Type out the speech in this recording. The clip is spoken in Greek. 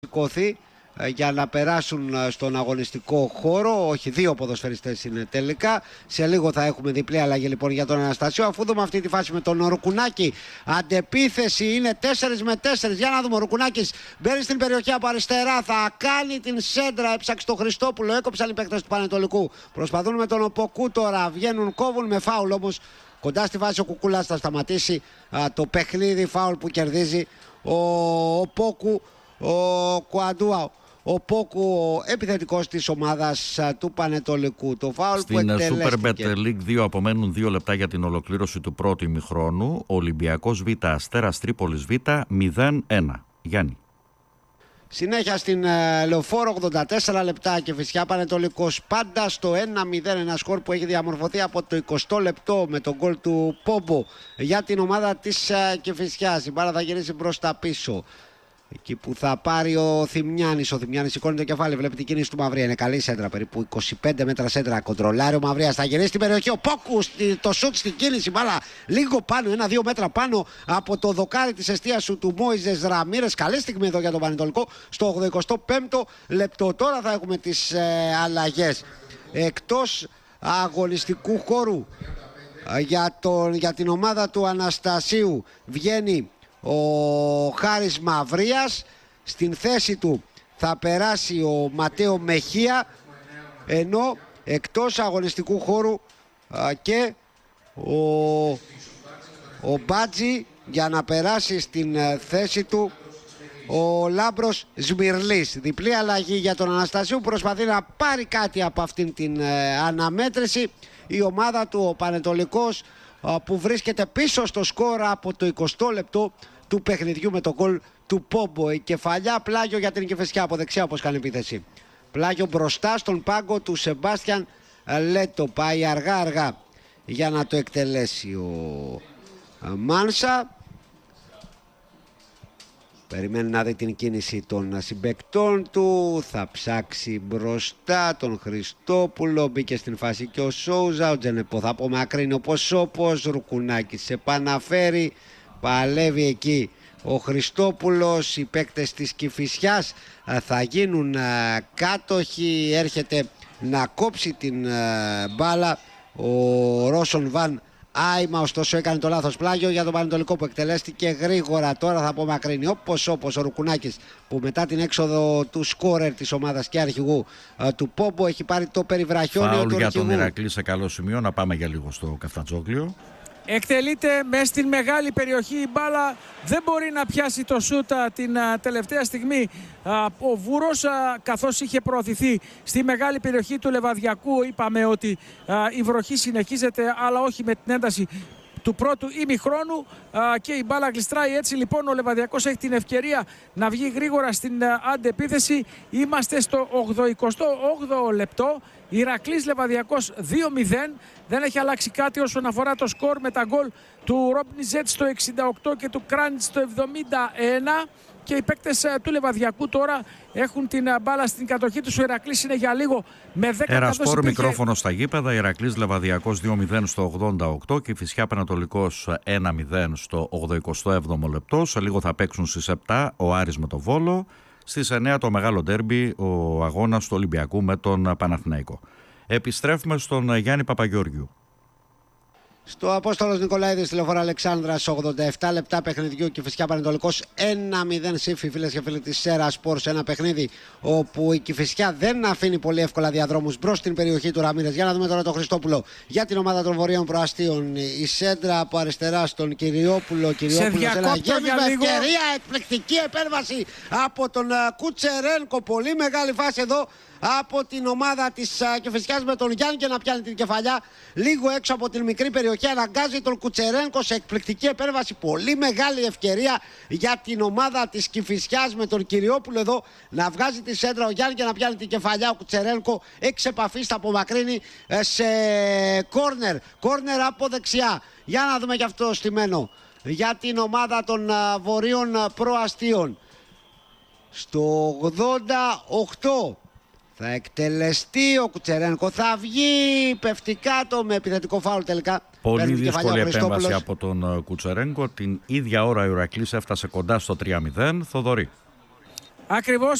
σηκωθεί για να περάσουν στον αγωνιστικό χώρο. Όχι, δύο ποδοσφαιριστές είναι τελικά. Σε λίγο θα έχουμε διπλή αλλαγή λοιπόν για τον Αναστασίου. Αφού δούμε αυτή τη φάση με τον Ρουκουνάκη, αντεπίθεση είναι 4 με 4. Για να δούμε, ο Ρουκουνάκης μπαίνει στην περιοχή από αριστερά, θα κάνει την σέντρα, έψαξε τον Χριστόπουλο, έκοψαν οι παίκτες του Πανετολικού. Προσπαθούν με τον Οποκού τώρα, βγαίνουν, κόβουν με φάουλ όμως. Κοντά στη βάση ο Κουκούλας θα σταματήσει το παιχνίδι, φάουλ που κερδίζει ο Πόκου, ο Κουαντούα. Ο Πόκου, ο επιθετικός της ομάδας του Πανετολικού. Το φάουλ που εκτελέστηκε. Super Bet League 2 απομένουν 2 λεπτά για την ολοκλήρωση του πρώτου ημιχρόνου. Ολυμπιακός Β, Αστέρας Τρίπολης Β 0-1. Γιάννη. Συνέχεια στην Λεωφόρο, 84 λεπτά και Κηφισιά Πανετολικός πάντα στο 1-0. Ένα σκορ που έχει διαμορφωθεί από το 20 λεπτό με τον γκολ του Πόμπο για την ομάδα της Κηφισιάς. Η μπάλα θα γυρίσει προς τα πίσω. Εκεί που θα πάρει ο Θημιάνης. Ο Θημιάνης σηκώνει το κεφάλι, βλέπει την κίνηση του Μαυρία. Είναι καλή σέντρα, περίπου 25 μέτρα σέντρα. Κοντρολάρει ο Μαυρίας, θα γυρίσει στην περιοχή. Ο Πόκου, το σουτ στην κίνηση. Μπάλα λίγο πάνω, 1-2 μέτρα πάνω από το δοκάρι της εστίας του Μόιζες Ραμίρες. Καλή στιγμή εδώ για τον Πανετολικό. Στο 85ο λεπτό. Τώρα θα έχουμε τις αλλαγές. Εκτός αγωνιστικού χώρου για την ομάδα του Αναστασίου βγαίνει ο Χάρης Μαυρίας. Στην θέση του θα περάσει ο Ματέο Μεχία, ενώ εκτός αγωνιστικού χώρου και ο Μπάτζη για να περάσει στην θέση του ο Λάμπρος Σμυρλής. Διπλή αλλαγή για τον Αναστασίου, προσπαθεί να πάρει κάτι από αυτήν την αναμέτρηση η ομάδα του, ο Πανετολικός, που βρίσκεται πίσω στο σκορ από το 20 λεπτό του παιχνιδιού με τον γκολ του Πόμπο. Η κεφαλιά, πλάγιο για την Κηφισιά από δεξιά όπως κάνει επίθεση. Πλάγιο μπροστά στον πάγκο του Σεμπάστιαν Λέτο. Πάει αργά για να το εκτελέσει ο Μάνσα. Περιμένει να δει την κίνηση των συμπαικτών του. Θα ψάξει μπροστά τον Χριστόπουλο. Μπήκε στην φάση και ο Σόουζα. Ο Τζενεπό θα απομακρύνει ο Ποσόπος. Ρουκουνάκης σε επαναφέρει. Παλεύει εκεί ο Χριστόπουλος. Οι παίκτες της Κηφισιάς θα γίνουν κάτοχοι. Έρχεται να κόψει την μπάλα ο Ρόσον Βαν Άιμα, ωστόσο έκανε το λάθος πλάγιο για τον Πανετολικό που εκτελέστηκε γρήγορα. Τώρα θα απομακρύνει όπως ο Ρουκουνάκης, που μετά την έξοδο του σκόρερ της ομάδας και αρχηγού του Πόμπο έχει πάρει το περιβραχιόνιο του αρχηγού. Για τον Ηρακλή σε καλό σημείο. Να πάμε για λίγο στο Καφτατζόγλιο. Εκτελείται μέσα στην μεγάλη περιοχή η μπάλα, δεν μπορεί να πιάσει το σούτα την τελευταία στιγμή ο Βούρος, καθώς είχε προωθηθεί στη μεγάλη περιοχή του Λεβαδιακού. Είπαμε ότι η βροχή συνεχίζεται, αλλά όχι με την ένταση του πρώτου ημιχρόνου και η μπάλα γλιστράει. Έτσι λοιπόν ο Λεβαδιακός έχει την ευκαιρία να βγει γρήγορα στην αντεπίθεση. Είμαστε στο 88ο λεπτό. Ηρακλής Λεβαδιακός 2-0. Δεν έχει αλλάξει κάτι όσον αφορά το σκορ, με τα γκολ του Ρόμπνιζετ στο 68 και του Κράνιτ στο 71. Και οι παίκτες του Λεβαδιακού τώρα έχουν την μπάλα στην κατοχή τους. Ο Ηρακλής είναι για λίγο με 10. Ερασπόρ μικρόφωνο στα γήπεδα. Ηρακλής Λεβαδιακός 2-0 στο 88 και Κηφισιά Πανατολικός 1-0 στο 87ο λεπτό. Σε λίγο θα παίξουν στις 7 ο Άρης με το Βόλο. Στις 9 το μεγάλο ντέρμπι, ο αγώνας του Ολυμπιακού με τον Παναθηναϊκό. Επιστρέφουμε στον Γιάννη Παπαγιώργιου. Στο Απόστολος Νικολαίδης, τηλεφόρα Αλεξάνδρας, 87 λεπτά παιχνιδιού Κηφισιά Πανετολικός 1-0 σύμφι, φίλες και φίλοι της Σέρα Σπορ, σε ένα παιχνίδι όπου η Κηφισιά δεν αφήνει πολύ εύκολα διαδρόμους μπρος στην περιοχή του Ραμίρες. Για να δούμε τώρα τον Χριστόπουλο για την ομάδα των Βορείων Προαστίων. Η σέντρα από αριστερά στον Κυριόπουλο. Κυριόπουλος ένα γέμισμα ευκαιρία, εκπληκτική επέμβαση από τον Κουτσερένκο. Πολύ μεγάλη φάση εδώ από την ομάδα της Κηφισιάς με τον Γιάννη και να πιάνει την κεφαλιά λίγο έξω από την μικρή περιοχή. Αναγκάζει τον Κουτσερένκο σε εκπληκτική επέμβαση. Πολύ μεγάλη ευκαιρία για την ομάδα της Κηφισιάς με τον Κυριόπουλο εδώ να βγάζει τη σέντρα ο Γιάννη και να πιάνει την κεφαλιά. Ο Κουτσερένκο εξ επαφής θα απομακρύνει σε κόρνερ. Κόρνερ από δεξιά. Για να δούμε και αυτό στημένο για την ομάδα των Βορείων Προαστίων. Στο 88 θα εκτελεστεί ο Κουτσερένκο, θα βγει, πέφτει κάτω με επιθετικό φάουλ τελικά. Πολύ δύσκολη επέμβαση από τον Κουτσερένκο. Την ίδια ώρα ο Ηρακλής έφτασε κοντά στο 3-0. Θοδωρή. Ακριβώς